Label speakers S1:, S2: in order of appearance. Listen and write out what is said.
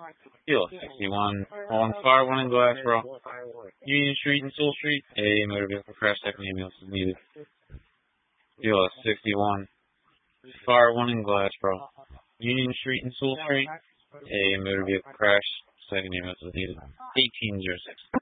S1: Deal 61 on fire, one in Glassboro. Union Street and Sewell Street. A motor vehicle crash, second ambulance is needed. Deal 61 fire, one in Glassboro. Union Street and Sewell Street. A motor vehicle crash, second ambulance is needed. 1806.